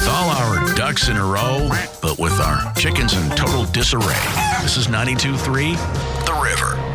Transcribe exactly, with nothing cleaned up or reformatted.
all our ducks in a row, but with our chickens in total disarray. This is ninety-two point three The River.